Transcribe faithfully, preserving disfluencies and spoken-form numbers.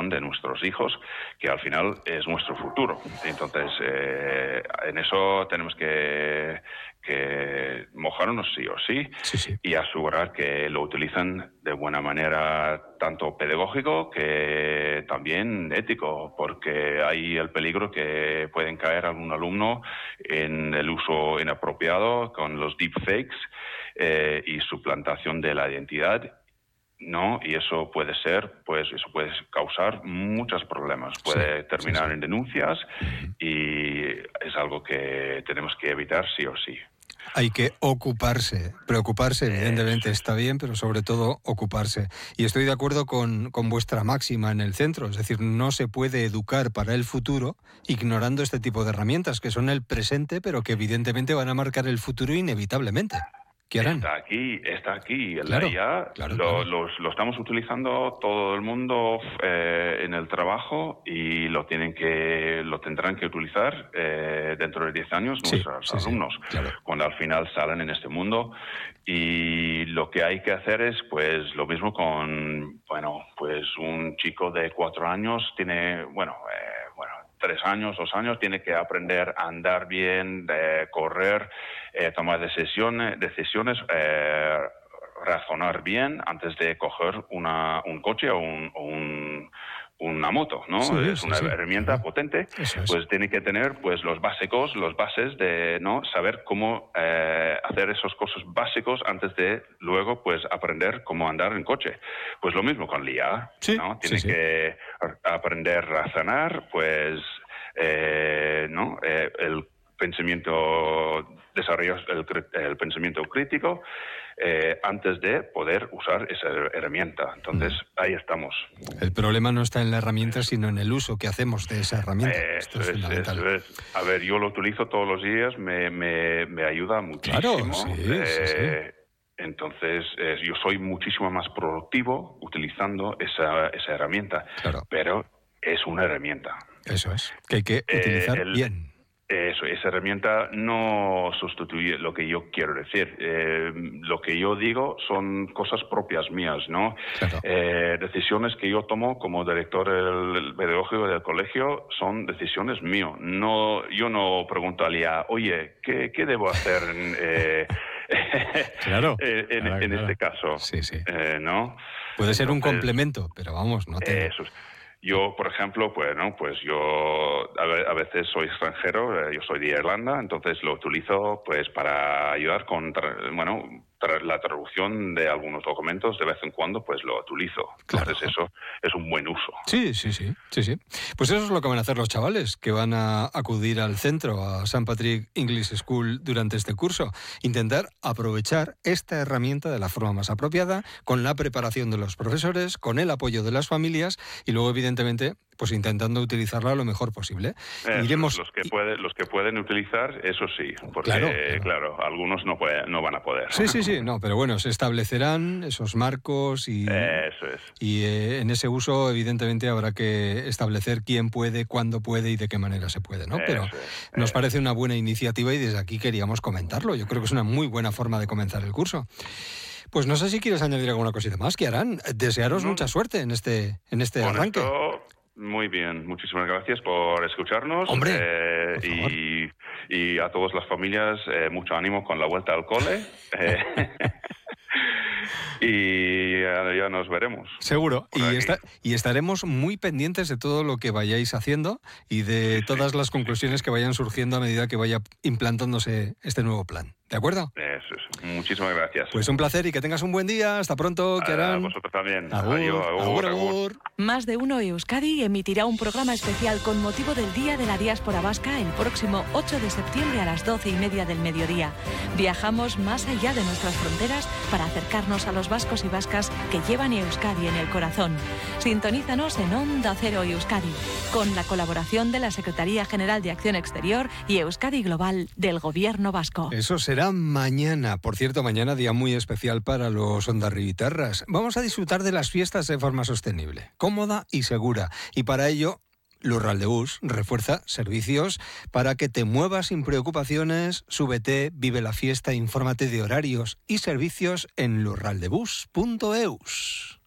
educación de nuestros hijos, que al final es nuestro futuro. Entonces, eh, en eso tenemos que, que mojarnos sí o sí, sí, sí, y asegurar que lo utilizan de buena manera, tanto pedagógico que también ético, porque hay el peligro que pueden caer algún alumno en el uso inapropiado con los deepfakes eh, y suplantación de la identidad, ¿no? Y eso puede ser, pues eso puede causar muchos problemas, puede sí, terminar sí, sí. en denuncias, Uh-huh. y es algo que tenemos que evitar sí o sí. Hay que ocuparse, preocuparse, evidentemente está bien, pero sobre todo ocuparse. Y estoy de acuerdo con, con vuestra máxima en el centro, es decir, no se puede educar para el futuro ignorando este tipo de herramientas que son el presente, pero que evidentemente van a marcar el futuro inevitablemente. ¿Qué harán? Está aquí, está aquí. Claro, La I A claro, lo, claro. Los, lo estamos utilizando todo el mundo eh, en el trabajo, y lo tienen que lo tendrán que utilizar eh, dentro de diez años Sí, nuestros sí, alumnos, sí, claro. cuando al final salen en este mundo. Y lo que hay que hacer es, pues, lo mismo con, bueno, pues un chico de cuatro años tiene, bueno, eh, bueno, tres años, dos años, tiene que aprender a andar bien, de correr, eh, tomar decisiones, decisiones eh, razonar bien antes de coger una, un coche o, un, o un, una moto, ¿no? Sí, Es sí, una sí, herramienta claro. potente, Eso es. pues tiene que tener pues los básicos, los bases de no saber cómo eh, hacer esos cosas básicos antes de luego pues aprender cómo andar en coche. Pues lo mismo con la I A, Sí, ¿no? sí, Tiene sí. que aprender a razonar, pues eh, no eh, el pensamiento desarrollar el, el pensamiento crítico eh, antes de poder usar esa herramienta. Entonces, mm. ahí estamos. El problema no está en la herramienta, sino en el uso que hacemos de esa herramienta. Eh, Esto eso es es, fundamental. eso es. A ver, yo lo utilizo todos los días, me, me, me ayuda muchísimo. Claro, sí, eh, sí, sí. Entonces, eh, yo soy muchísimo más productivo utilizando esa, esa herramienta. Claro. Pero es una herramienta. Eso es, que hay que utilizar eh, el, bien. Eso, esa herramienta no sustituye lo que yo quiero decir. Eh, lo que yo digo son cosas propias mías, ¿no? Claro. Eh, decisiones que yo tomo como director del pedagógico del colegio son decisiones mías. No, yo no pregunto a Lía, oye, ¿qué, qué debo hacer en, eh, claro, en, claro, en claro. este caso? Sí, sí. Eh, ¿no? Puede ser Entonces, un complemento, pero vamos, no te... Eso es. Yo, por ejemplo, pues no, pues yo a veces soy extranjero, yo soy de Irlanda, entonces lo utilizo pues para ayudar con, bueno, la traducción de algunos documentos, de vez en cuando pues lo utilizo. Entonces claro. Eso es un buen uso. Sí, sí, sí, sí, sí. Pues eso es lo que van a hacer los chavales que van a acudir al centro, a Saint Patrick English School durante este curso. Intentar aprovechar esta herramienta de la forma más apropiada, con la preparación de los profesores, con el apoyo de las familias y luego, evidentemente, pues intentando utilizarla lo mejor posible. Eso, Iremos... los, que puede, los que pueden utilizar, eso sí, porque, claro, claro, claro. algunos no, puede, no van a poder. Sí, sí, sí, no, pero bueno, se establecerán esos marcos y, eso es. y eh, en ese uso, evidentemente, habrá que establecer quién puede, cuándo puede y de qué manera se puede, ¿no? Pero eso es, nos eso. parece una buena iniciativa y desde aquí queríamos comentarlo. Yo creo que es una muy buena forma de comenzar el curso. Pues no sé si quieres añadir alguna cosita más, que harán. Desearos no. mucha suerte en este, en este Con arranque. Esto... Muy bien, muchísimas gracias por escucharnos. Hombre, eh, por favor. Y, y a todas las familias, eh, mucho ánimo con la vuelta al cole. Eh, y ya, ya nos veremos. Seguro. Y, está, y estaremos muy pendientes de todo lo que vayáis haciendo y de todas las conclusiones que vayan surgiendo a medida que vaya implantándose este nuevo plan. ¿De acuerdo? Eso es. Muchísimas gracias. Pues un placer y que tengas un buen día. Hasta pronto. ¿Qué harán? A vosotros también. Agur, Adiós, agur, agur, agur. agur. Más de Uno Euskadi emitirá un programa especial con motivo del Día de la Diáspora Vasca el próximo ocho de septiembre a las doce y media del mediodía. Viajamos más allá de nuestras fronteras para acercarnos a los vascos y vascas que llevan Euskadi en el corazón. Sintonízanos en Onda Cero Euskadi, con la colaboración de la Secretaría General de Acción Exterior y Euskadi Global del Gobierno Vasco. Eso será mañana. Por cierto, mañana día muy especial para los ondarribitarras. Vamos a disfrutar de las fiestas de forma sostenible, cómoda y segura. Y para ello, Lurraldebus refuerza servicios para que te muevas sin preocupaciones. Súbete, vive la fiesta, infórmate de horarios y servicios en lurraldebus punto eus.